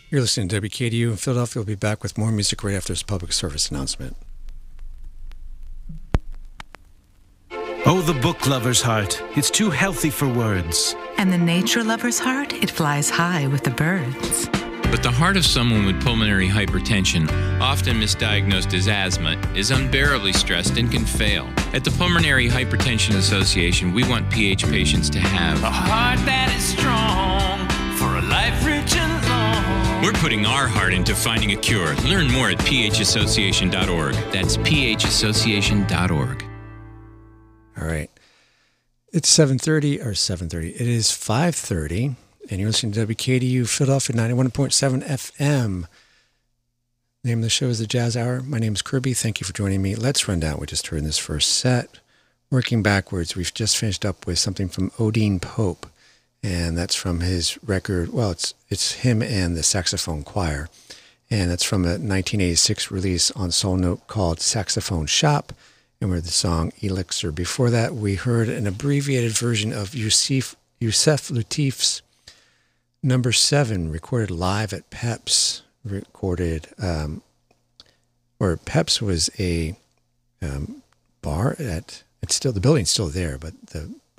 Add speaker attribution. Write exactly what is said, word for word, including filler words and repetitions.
Speaker 1: You're listening to W K D U in Philadelphia. We'll be back with more music right after this public service announcement.
Speaker 2: Oh, the book lover's heart. It's too healthy for words.
Speaker 3: And the nature lover's heart, it flies high with the birds.
Speaker 4: But the heart of someone with pulmonary hypertension, often misdiagnosed as asthma, is unbearably stressed and can fail. At the Pulmonary Hypertension Association, we want P H patients to have
Speaker 5: a heart that is strong for a life rich and long.
Speaker 4: We're putting our heart into finding a cure. Learn more at p h association dot org. That's p h association dot org.
Speaker 1: All right. It's seven thirty, or seven thirty. It is five thirty, and you're listening to W K D U Philadelphia ninety-one point seven F M. The name of the show is The Jazz Hour. My name is Kirby. Thank you for joining me. Let's run down. We just heard in this first set. Working backwards, we've just finished up with something from Odine Pope, and that's from his record. Well, it's it's him and the Saxophone Choir, and that's from a nineteen eighty-six release on Soul Note called Saxophone Shop, and we're the song Elixir. Before that, we heard an abbreviated version of Yusuf, Yusef Lateef's Number Seven, recorded live at Peps. Recorded, um, or Peps was a um, bar at. It's still the building's still there, but the